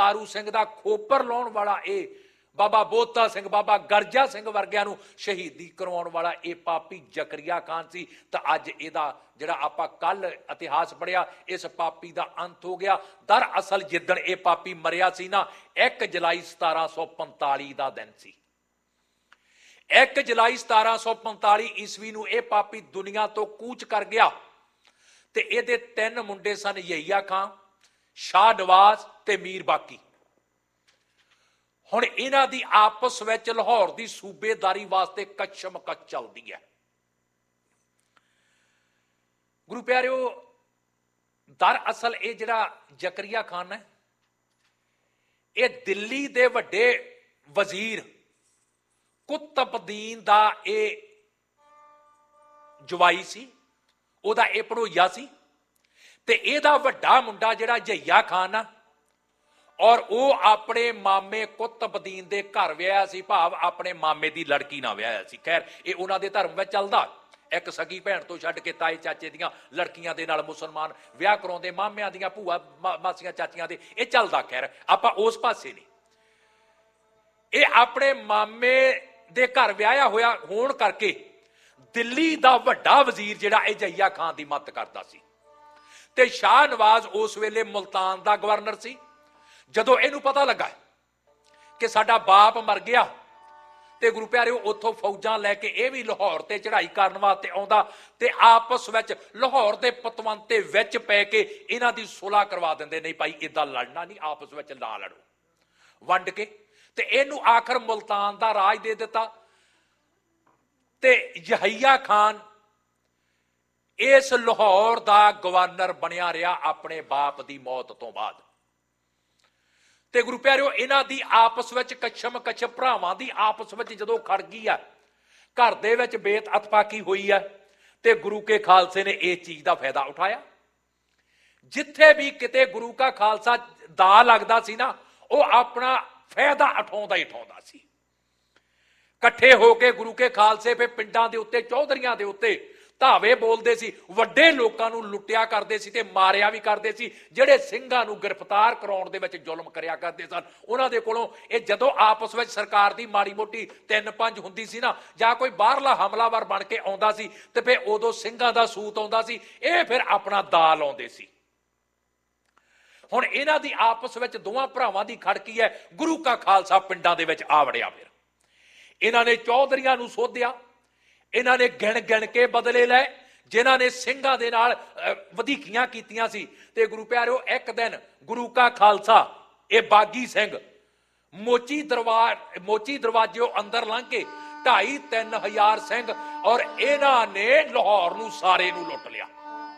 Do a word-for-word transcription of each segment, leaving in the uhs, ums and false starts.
दारू सिंह दा खोपर लाउण वाला ये बाबा बोता सिंह बाबा गरजा सिंह वर्गिਆਂ ਨੂੰ शहीदी करवाउण वाला ये पापी जकरिया खान सी। तो अज इहदा जिहड़ा आपां कल इतिहास पढ़िया इस पापी का अंत हो गया। दरअसल जिद्दण ये पापी मरिया सी ना एक जुलाई सतारा सौ पंताली का दिन सी। एक जुलाई सतारा सौ पंताली ईस्वी नूं ये पापी दुनिया तो कूच कर गया। ते इहदे तीन मुंडे सन यहिया खां शाह नवाज ते मीर बाकी। हुण इन्हां दी आपस विच लाहौर की सूबेदारी वास्ते कशमकश चलदी है। गुरु प्यारिओ दरअसल ये जिहड़ा जकरिया खान है ये दिल्ली दे वड्डे वजीर कुतुबुद्दीन दा ये जवाई सी, ओहदा ये भणोईया सी। ते इहदा वड्डा मुंडा जिहड़ा यहिया खान आ और वो अपने मामे कुतुबुद्दीन दे घर विआहिया सी, भाव अपने मामे दी लड़की नाल विआहिया सी। खैर ये उन्हां दे धर्म विच चलदा, एक सगी भैन तो छड्ड के ताए चाचे दियां लड़कियां दे नाल मुसलमान विआह कराउंदे, मामियां दियां भूआ मासियां चाचियां दे, ये चलदा। खैर आपां उस पासे नहीं, ये अपने मामे दे घर विआहिया होया होण करके दिल्ली दा वड्डा वजीर जिहड़ा ये यहिया खान दी मदद करदा सी। ते शाह नवाज उस वेले मुल्तान दा गवर्नर सी। जदों इहनूं पता लगा कि साडा बाप मर गया ते गुरु प्यारिओ उत्थों फौजां लैके ये भी लाहौर ते चढ़ाई करन वास्ते आउंदा ते आपस विच लाहौर दे पतवंते विच पै के इन्हां दी सुलह करवा दिंदे, नहीं भाई इदां लड़ना नहीं, आपस विच ना लड़ो, वंड के। ते इहनूं आखिर मुल्तान दा राज दे दिता। ते यहिया खान इस लाहौर दा गवर्नर बनिया रहा अपने बाप दी मौत तो बाद। ते गुरु प्यारिओ इन्हां दी आपस विच कछम कछ भरावां दी आपस विच जदों खड़ गई है, घर दे विच बेत अतफाकी हुई है, ते गुरु के खालसे ने इस चीज का फायदा उठाया। जिथे भी किते गुरु का खालसा दा लगदा सी ना वो अपना फायदा उठाउंदा ही उठाउंदा सी। कट्ठे होके गुरु के खालसे फिर पिंडां दे उत्ते चौधरियां दे उत्ते धावे बोलते सी, वड्डे लोकां नूं लुट्टिया करते सी ते मारिया भी करते सी। जिहड़े सिंघां नूं गिरफ्तार कराउण दे विच जुल्म करिया करते सन उन्हां दे कोलों ये जदों आपस विच सरकार दी माड़ी मोटी तिन पंज हुंदी सी ना जां कोई बाहरला हमलावर बन के आउंदा सी ते फिर उदों सिंघां दा सूत आउंदा सी, ये फिर अपना दा लाउंदे सी। हुण इन्हां दी आपस विच दोवां भरावां दी खड़की है, गुरु का खालसा पिंडां दे विच आ वड़िया। फिर इन्हां ने चौधरियां नूं सोधिया, इन्हां ने गिण गिण के बदले लै जिन्हां ने सिंघां दे नाल वधीकियां कीतियां सी। ते गुरु प्यारिओ एक दिन गुरु का खालसा ये बागी सिंह मोची दरबार मोची दरवाजे अंदर लंघ के ढाई तीन हजार सिंह और इन्हां ने लाहौर नूं सारे नूं लुट लिया।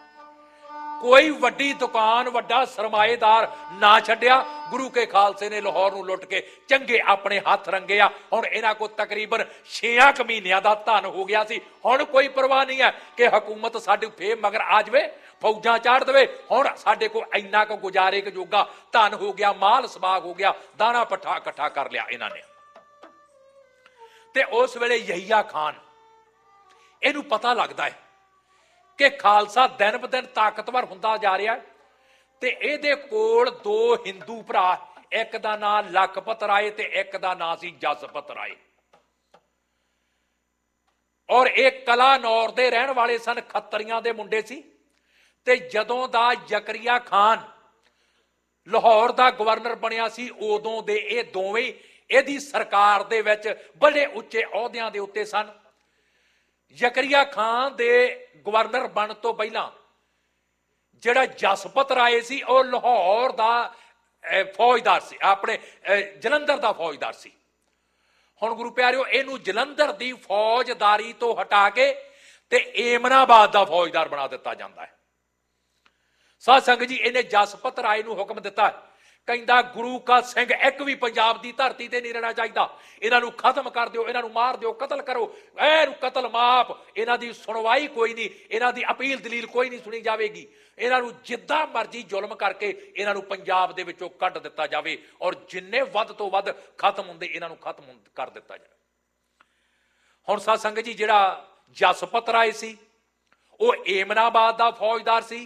कोई वड्डी दुकान वड्डा सरमाएदार ना छड्डिया। गुरु के खालसे ने लाहौर नूं लुट के चंगे अपने हाथ रंगे आ। हुण इन्हां को तकरीबन छेयां क महीनियां दा धन हो गया सी। हुण कोई परवाह नहीं है कि हुकूमत साडे फेर मगर आ जावे, फौजां चाड़ देवे। हुण साडे को इन्ना को गुजारे के जोगा धन हो गया, माल सबाग हो गया, दाना पट्ठा इकट्ठा कर लिया इन्हां ने। ते उस वेले यहिया खान इहनूं पता लगदा है कि खालसा दिन ब दिन ताकतवर हुंदा जा रहा है। ते इहदे कोल दो हिंदू भरा, एक दा नाम लखपत राय ते एक दा नाम सी जसपत राय, और एक कलानौर दे रहण वाले सन, खत्तरियां दे मुंडे सी। ते जदों दा जकरिया खान लाहौर दा गवर्नर बनिया सी उदों दे ये दोवें इहदी सरकार दे विच बड़े उच्चे अहुदियां दे उत्ते सन। जकरिया खान दे गवर्नर बन तो पहला जिहड़ा जसपत राय सी वह लाहौर दा फौजदार सी, अपने जलंधर दा फौजदार सी। हुण गुरु प्यारिओ इहनूं जलंधर दी फौजदारी तो हटा के ते एमनाबाद दा फौजदार बना दिता जाता है। साध संगत जी इन्हें जसपत राय नूं हुक्म दिता कहंदा गुरु का सिंह एक भी पंजाब की धरती ते नहीं रहना चाहिए, इन्हां नूं खत्म कर दिओ, इन्हां नूं मार दिओ, कतल करो, ऐ कतल माफ, इन्हां दी सुनवाई कोई नहीं, इन्हां दी अपील दलील कोई नहीं सुनी जाएगी, इन्हां नूं जिद्दां मर्जी जुल्म करके इन्हां नूं पंजाब दे विचों कढ दिता जाए और जिन्ने वध तो वध खत्म हुंदे इन्हां नूं खत्म कर दिता जाए। हुण साध संगत जी जिहड़ा जसपत राय सी वह एमनाबाद दा फौजदार सी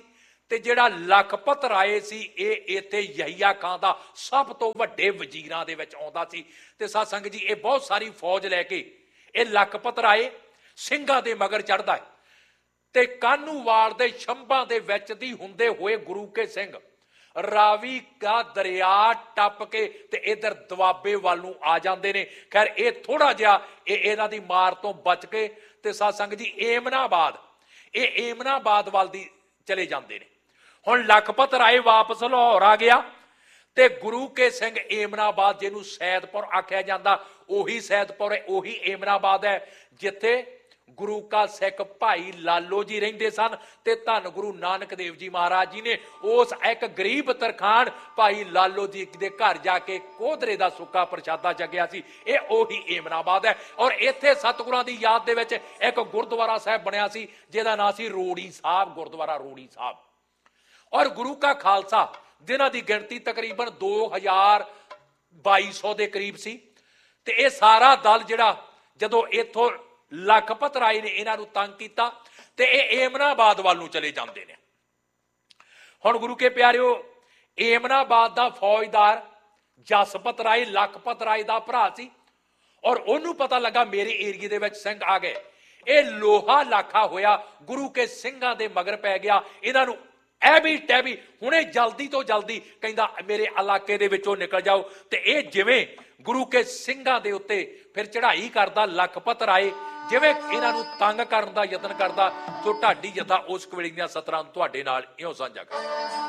ਤੇ ਜਿਹੜਾ ਲਖਪਤ ਰਾਏ ਸੀ ਇਹ ਇੱਥੇ ਯਹੀਆ ਖਾਨ ਦਾ ਸਭ ਤੋਂ ਵੱਡੇ ਵਜ਼ੀਰਾਂ ਦੇ ਵਿੱਚ ਆਉਂਦਾ ਸੀ। ਤੇ ਸਾਧ ਸੰਗਤ ਜੀ ਇਹ ਬਹੁਤ ਸਾਰੀ ਫੌਜ ਲੈ ਕੇ ਇਹ ਲਖਪਤ ਰਾਏ ਸਿੰਘਾਂ ਦੇ ਮਗਰ ਚੜ੍ਹਦਾ ਹੈ ਤੇ ਕਾਹਨੂਵਾਲ ਦੇ ਛੰਭਾਂ ਦੇ ਵਿੱਚ ਦੀ ਹੁੰਦੇ ਹੋਏ ਗੁਰੂ ਕੇ ਸਿੰਘ ਰਾਵੀ ਦਾ ਦਰਿਆ ਟੱਪ ਕੇ ਤੇ ਇਧਰ ਦੁਆਬੇ ਵੱਲ ਨੂੰ ਆ ਜਾਂਦੇ ਨੇ। ਖੈਰ ਇਹ ਥੋੜਾ ਜਿਹਾ ਇਹ ਇਹਨਾਂ ਦੀ ਮਾਰ ਤੋਂ ਬਚ ਕੇ ਤੇ ਸਾਧ ਸੰਗਤ ਜੀ ਏਮਨਾਬਾਦ ਇਹ ਏਮਨਾਬਾਦ ਵੱਲ ਦੀ ਚਲੇ ਜਾਂਦੇ ਨੇ। ਹੁਣ ਲਖਪਤ ਰਾਏ ਵਾਪਸ ਲਾਹੌਰ ਆ ਗਿਆ ਤੇ ਗੁਰੂ ਕੇ ਸਿੰਘ ਏਮਨਾਬਾਦ ਜਿਹਨੂੰ ਸੈਦਪੁਰ ਆਖਿਆ ਜਾਂਦਾ ਉਹੀ ਸੈਦਪੁਰ ਹੈ, ਉਹੀ ਏਮਨਾਬਾਦ ਹੈ ਜਿੱਥੇ ਗੁਰੂ ਕਾ ਸਿੱਖ ਭਾਈ ਲਾਲੋ ਜੀ ਰਹਿੰਦੇ ਸਨ ਤੇ ਧੰਨ ਗੁਰੂ ਨਾਨਕ ਦੇਵ ਜੀ ਮਹਾਰਾਜ ਜੀ ਨੇ ਉਸ ਇੱਕ ਗਰੀਬ ਤਰਖਾਣ ਭਾਈ ਲਾਲੋ ਜੀ ਦੇ ਘਰ ਜਾ ਕੇ ਕੋਧਰੇ ਦਾ ਸੁੱਕਾ ਪ੍ਰਸ਼ਾਦਾ ਛਕਿਆ ਸੀ। ਇਹ ਉਹੀ ਏਮਨਾਬਾਦ ਹੈ ਔਰ ਇੱਥੇ ਸਤਿਗੁਰਾਂ ਦੀ ਯਾਦ ਦੇ ਵਿੱਚ ਇੱਕ ਗੁਰਦੁਆਰਾ ਸਾਹਿਬ ਬਣਿਆ ਸੀ ਜਿਹਦਾ ਨਾਂ ਸੀ ਰੋੜੀ ਸਾਹਿਬ, ਗੁਰਦੁਆਰਾ ਰੋੜੀ ਸਾਹਿਬ। ਔਰ ਗੁਰੂ ਕਾ ਖਾਲਸਾ ਜਿਨ੍ਹਾਂ ਦੀ ਗਿਣਤੀ ਤਕਰੀਬਨ ਦੋ ਹਜ਼ਾਰ ਬਾਈ ਸੌ ਦੇ ਕਰੀਬ ਸੀ ਤੇ ਇਹ ਸਾਰਾ ਦਲ ਜਿਹੜਾ ਜਦੋਂ ਇੱਥੋਂ ਲਖਪਤ ਰਾਏ ਨੇ ਇਹਨਾਂ ਨੂੰ ਤੰਗ ਕੀਤਾ ਤੇ ਇਹ ਏਮਨਾਬਾਦ ਵੱਲ ਨੂੰ ਚਲੇ ਜਾਂਦੇ ਨੇ। ਹੁਣ ਗੁਰੂ ਕੇ ਪਿਆਰਿਓ ਏਮਨਾਬਾਦ ਦਾ ਫੌਜਦਾਰ ਜਸਪਤ ਰਾਏ ਲਖਪਤ ਰਾਏ ਦਾ ਭਰਾ ਸੀ ਔਰ ਉਹਨੂੰ ਪਤਾ ਲੱਗਾ ਮੇਰੇ ਏਰੀਏ ਦੇ ਵਿੱਚ ਸਿੰਘ ਆ ਗਏ। ਇਹ ਲੋਹਾ ਲਾਖਾ ਹੋਇਆ ਗੁਰੂ ਕੇ ਸਿੰਘਾਂ ਦੇ ਮਗਰ ਪੈ ਗਿਆ। ਇਹਨਾਂ ਨੂੰ ਐਬੀ ਟੈਬੀ ਹੁਣੇ ਜਲਦੀ ਤੋਂ ਜਲਦੀ ਕਹਿੰਦਾ ਮੇਰੇ ਇਲਾਕੇ ਦੇ ਵਿੱਚੋਂ ਨਿਕਲ ਜਾਓ। ਤੇ ਇਹ ਜਿਵੇਂ ਗੁਰੂ ਕੇ ਸਿੰਘਾਂ ਦੇ ਉੱਤੇ ਫਿਰ ਚੜ੍ਹਾਈ ਕਰਦਾ ਲਖਪਤ ਰਾਏ ਜਿਵੇਂ ਇਹਨਾਂ ਨੂੰ ਤੰਗ ਕਰਨ ਦਾ ਯਤਨ ਕਰਦਾ ਸੋ ਢਾਡੀ ਜਥਾ ਉਸ ਕਵੇਲੇ ਦੀਆਂ ਸਤਰਾਂ ਤੁਹਾਡੇ ਨਾਲ ਇਉਂ ਸਾਂਝਾ ਕਰਦਾ।